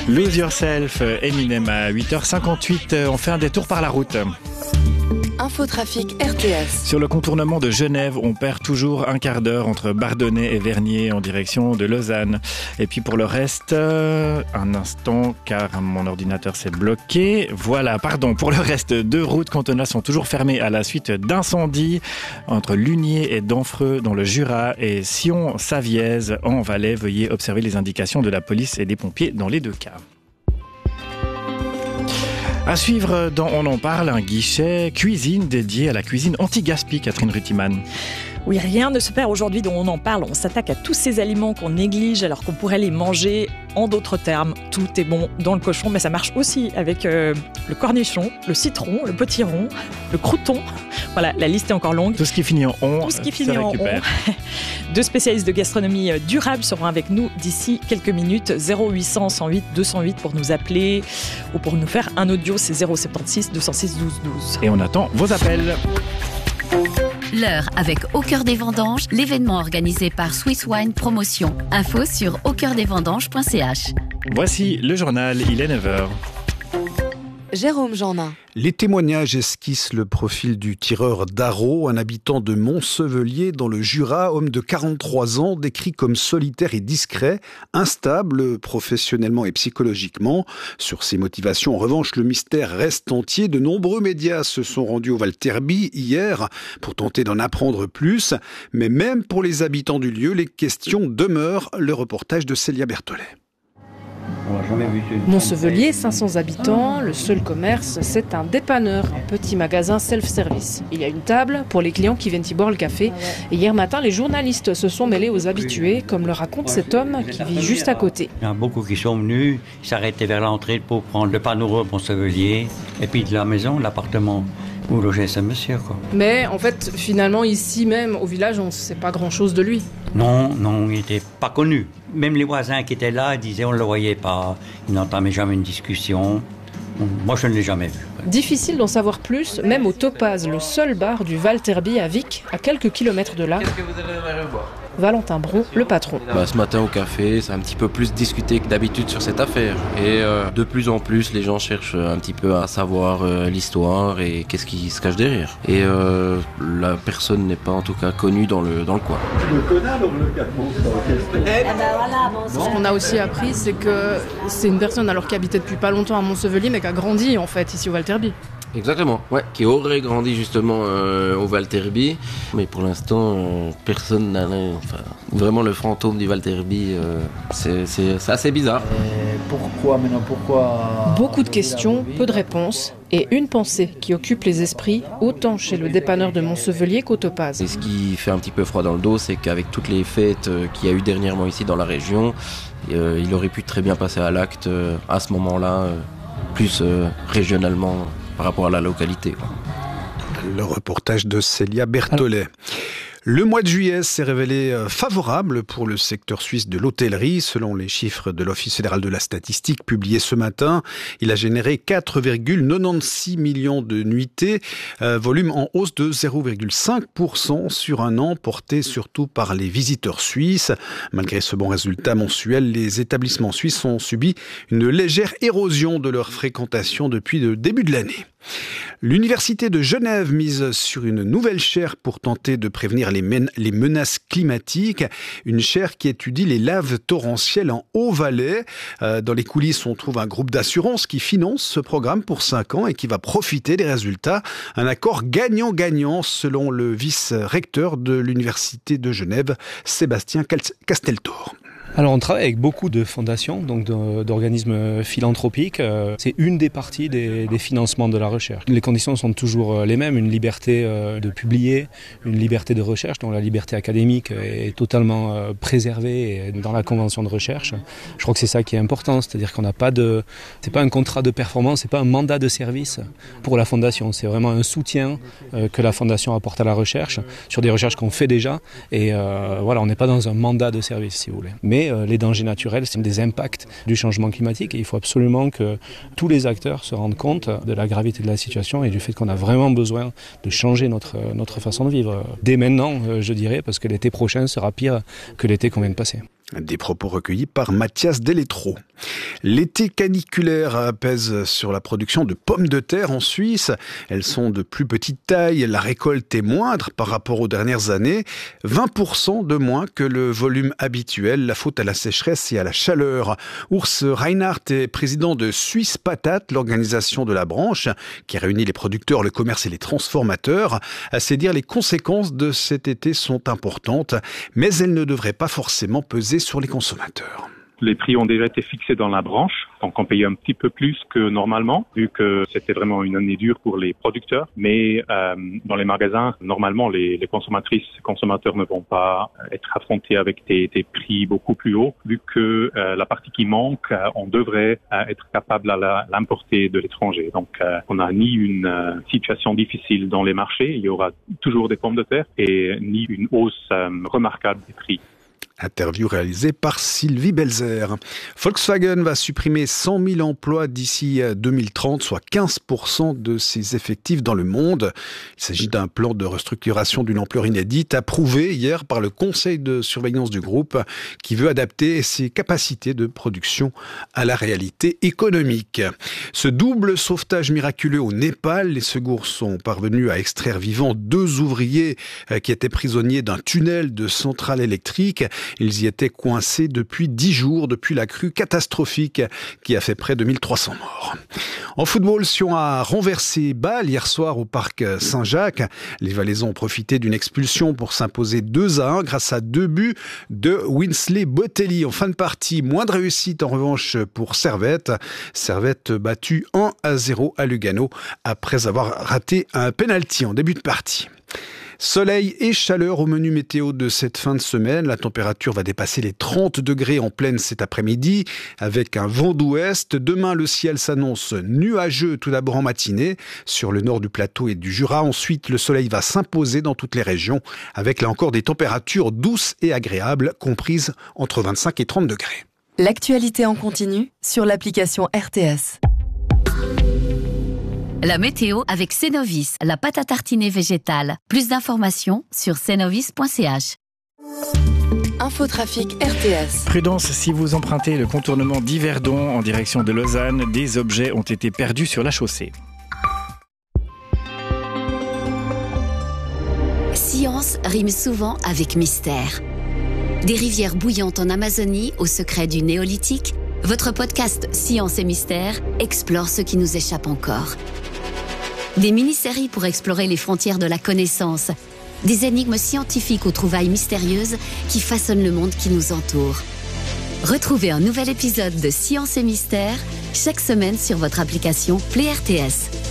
Lose Yourself, Eminem à 8h58. On fait un détour par la route. Infotrafic RTS. Sur le contournement de Genève, on perd toujours un quart d'heure entre Bardonnay et Vernier en direction de Lausanne. Et puis pour le reste, un instant car mon ordinateur s'est bloqué. Voilà, pardon. Pour le reste, 2 routes cantonales sont toujours fermées à la suite d'incendies entre Lunier et Denfreux dans le Jura et Sion-Savièse en Valais. Veuillez observer les indications de la police et des pompiers dans les 2 cas. À suivre dans On en parle, un guichet cuisine dédié à la cuisine anti-gaspi, Catherine Ruttimann. Oui, rien ne se perd aujourd'hui dont on en parle. On s'attaque à tous ces aliments qu'on néglige alors qu'on pourrait les manger. En d'autres termes, tout est bon dans le cochon, mais ça marche aussi avec le cornichon, le citron, le potiron, le crouton. Voilà, la liste est encore longue. Tout ce qui finit en on, tout ce qui finit en on. 2 spécialistes de gastronomie durable seront avec nous d'ici quelques minutes. 0800 108 208 pour nous appeler ou pour nous faire un audio, c'est 076 206 12 12. Et on attend vos appels. L'heure avec Au Cœur des Vendanges, l'événement organisé par Swiss Wine Promotion. Info sur aucoeurdesvendanges.ch. Voici le journal, il est 9h. Jérôme Jeannin. Les témoignages esquissent le profil du tireur d'Arrault, un habitant de Montsevelier dans le Jura, homme de 43 ans, décrit comme solitaire et discret, instable professionnellement et psychologiquement. Sur ses motivations, en revanche, le mystère reste entier. De nombreux médias se sont rendus au Valterby hier pour tenter d'en apprendre plus. Mais même pour les habitants du lieu, les questions demeurent. Le reportage de Célia Berthollet. Montsevelier, 500 habitants, le seul commerce, c'est un dépanneur, un petit magasin self-service. Il y a une table pour les clients qui viennent y boire le café. Et hier matin, les journalistes se sont mêlés aux habitués, comme le raconte cet homme qui vit juste à côté. Il y en a beaucoup qui sont venus, ils s'arrêtaient vers l'entrée pour prendre le panneau Montsevelier, et puis de la maison, l'appartement où logeait ce monsieur, quoi. Mais en fait, finalement, ici même, au village, on ne sait pas grand-chose de lui. Non, il n'était pas connu. Même les voisins qui étaient là disaient on ne le voyait pas. Ils n'entamaient jamais une discussion. Moi, je ne l'ai jamais vu. Difficile d'en savoir plus, même au Topaz, le seul bar du Valterby à Vic, à quelques kilomètres de là. Qu'est-ce que vous avez à boire ? Valentin Bron, le patron. Ce matin au café, c'est un petit peu plus discuté que d'habitude sur cette affaire. Et de plus en plus, les gens cherchent un petit peu à savoir l'histoire et qu'est-ce qui se cache derrière. Et la personne n'est pas en tout cas connue dans le coin. Je le connais alors le cas de Ce qu'on a aussi appris, c'est que c'est une personne alors qui habitait depuis pas longtemps à Montsevelier, mais qui a grandi en fait ici au Valterby. Exactement, ouais, qui aurait grandi justement au Valterby, mais pour l'instant personne n'a vraiment le fantôme du Valterby, c'est assez bizarre. Pourquoi maintenant, pourquoi Beaucoup de questions, peu de réponses, et une pensée qui occupe les esprits, autant chez le dépanneur de Montsevelier qu'au Topaz. Et ce qui fait un petit peu froid dans le dos, c'est qu'avec toutes les fêtes qu'il y a eu dernièrement ici dans la région, il aurait pu très bien passer à l'acte à ce moment-là, plus régionalement par rapport à la localité, quoi. Le reportage de Célia Berthollet. Le mois de juillet s'est révélé favorable pour le secteur suisse de l'hôtellerie. Selon les chiffres de l'Office fédéral de la statistique publiés ce matin, il a généré 4,96 millions de nuitées, volume en hausse de 0,5% sur un an, porté surtout par les visiteurs suisses. Malgré ce bon résultat mensuel, les établissements suisses ont subi une légère érosion de leur fréquentation depuis le début de l'année. L'Université de Genève mise sur une nouvelle chaire pour tenter de prévenir les menaces climatiques. Une chaire qui étudie les laves torrentielles en Haut-Valais. Dans les coulisses, on trouve un groupe d'assurance qui finance ce programme pour 5 ans et qui va profiter des résultats. Un accord gagnant-gagnant selon le vice-recteur de l'Université de Genève, Sébastien Casteltor. Alors on travaille avec beaucoup de fondations, donc d'organismes philanthropiques. C'est une des parties des financements de la recherche. Les conditions sont toujours les mêmes, une liberté de publier, une liberté de recherche, dont la liberté académique est totalement préservée dans la convention de recherche. Je crois que c'est ça qui est important, c'est-à-dire qu'on n'a pas c'est pas un contrat de performance, c'est pas un mandat de service pour la fondation. C'est vraiment un soutien que la fondation apporte à la recherche sur des recherches qu'on fait déjà. Et voilà, on n'est pas dans un mandat de service, si vous voulez. Mais les dangers naturels, c'est des impacts du changement climatique et il faut absolument que tous les acteurs se rendent compte de la gravité de la situation et du fait qu'on a vraiment besoin de changer notre façon de vivre. Dès maintenant, je dirais, parce que l'été prochain sera pire que l'été qu'on vient de passer. Des propos recueillis par Mathias Deletro. L'été caniculaire pèse sur la production de pommes de terre en Suisse. Elles sont de plus petite taille, la récolte est moindre par rapport aux dernières années, 20% de moins que le volume habituel, la faute à la sécheresse et à la chaleur. Urs Reinhardt est président de Suisse Patate, l'organisation de la branche qui réunit les producteurs, le commerce et les transformateurs. À ses dires, les conséquences de cet été sont importantes, mais elles ne devraient pas forcément peser sur les consommateurs. Les prix ont déjà été fixés dans la branche, donc on payait un petit peu plus que normalement, vu que c'était vraiment une année dure pour les producteurs. Mais dans les magasins, normalement, les consommatrices et consommateurs ne vont pas être affrontés avec des prix beaucoup plus hauts, vu que la partie qui manque, on devrait être capable à l'importer de l'étranger. Donc on n'a ni une situation difficile dans les marchés, il y aura toujours des pommes de terre, et ni une hausse remarquable des prix. Interview réalisée par Sylvie Belzer. Volkswagen va supprimer 100 000 emplois d'ici 2030, soit 15% de ses effectifs dans le monde. Il s'agit d'un plan de restructuration d'une ampleur inédite, approuvé hier par le conseil de surveillance du groupe, qui veut adapter ses capacités de production à la réalité économique. Ce double sauvetage miraculeux au Népal, les secours sont parvenus à extraire vivants 2 ouvriers qui étaient prisonniers d'un tunnel de centrale électrique. Ils y étaient coincés depuis 10 jours, depuis la crue catastrophique qui a fait près de 1300 morts. En football, Sion a renversé Bâle hier soir au parc Saint-Jacques. Les Valaisans ont profité d'une expulsion pour s'imposer 2-1 grâce à 2 buts de Winsley Botelli. En fin de partie, moins de réussite en revanche pour Servette. Servette battu 1-0 à Lugano après avoir raté un penalty en début de partie. Soleil et chaleur au menu météo de cette fin de semaine. La température va dépasser les 30 degrés en pleine cet après-midi avec un vent d'ouest. Demain, le ciel s'annonce nuageux tout d'abord en matinée sur le nord du plateau et du Jura. Ensuite, le soleil va s'imposer dans toutes les régions avec là encore des températures douces et agréables comprises entre 25 et 30 degrés. L'actualité en continu sur l'application RTS. La météo avec Cenovis, la pâte à tartiner végétale. Plus d'informations sur cenovis.ch. Infotrafic RTS. Prudence, si vous empruntez le contournement d'Yverdon en direction de Lausanne, des objets ont été perdus sur la chaussée. Science rime souvent avec mystère. Des rivières bouillantes en Amazonie au secret du néolithique, votre podcast Science et Mystère explore ce qui nous échappe encore. Des mini-séries pour explorer les frontières de la connaissance, des énigmes scientifiques aux trouvailles mystérieuses qui façonnent le monde qui nous entoure. Retrouvez un nouvel épisode de Science et Mystère chaque semaine sur votre application Play RTS.